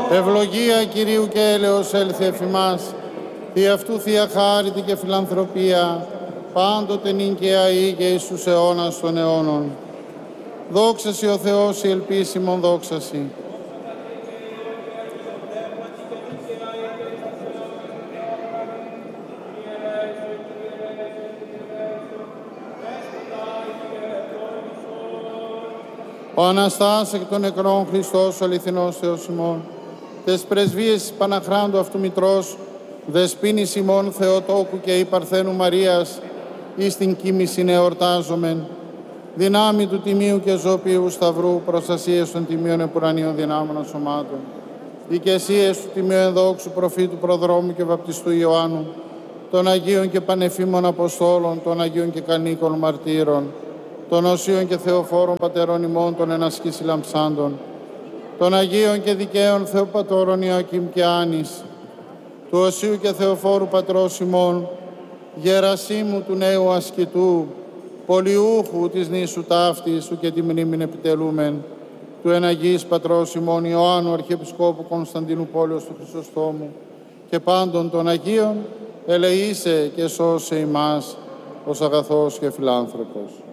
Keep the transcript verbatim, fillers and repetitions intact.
Ευλογία Κυρίου και έλεος έλθει εφ' ημάς, δι' αυτού Θεία χάριτη και φιλανθρωπία, πάντοτε νυν και αεί και εις τους αιώνας των αιώνων. Δόξα Σοι ο Θεός, η ελπίσιμον δόξα Σοι. Ο Αναστάς εκ των νεκρών Χριστός, ο αληθινός Θεός ημών, τες πρεσβείες Παναχράντου αυτού Μητρός, δεσποίνης ημών Θεοτόκου και η Παρθένου Μαρίας, εις την κοίμησιν εορτάζομεν, δυνάμει του Τιμίου και Ζωπίου Σταυρού, προστασίες των Τιμίων Επουρανίων δυνάμων σωμάτων, οικεσίες του Τιμίου Ενδόξου Προφήτου Προδρόμου και Βαπτιστού Ιωάννου, των Αγίων και Πανεφήμων Αποστόλων, των Αγίων και Κανίκων Μαρτύρων, των Οσίων και Θεοφόρων Πατερών ημών, των ενασκής λαμψάντων, των Αγίων και Δικαίων Θεοπατώρων Ιωακήμ και Άνης, του Οσίου και Θεοφόρου Πατρός ημών, Γερασίμου του νέου ασκητού, πολιούχου της νήσου ταύτης σου και τη μνήμην επιτελούμεν, του εναγής Πατρός ημών Ιωάννου Αρχιεπισκόπου Κωνσταντίνου Πόλεως του Χρυσοστόμου και πάντων των Αγίων, ελεήσε και σώσε ημάς ως αγαθός και φιλάνθρωπος.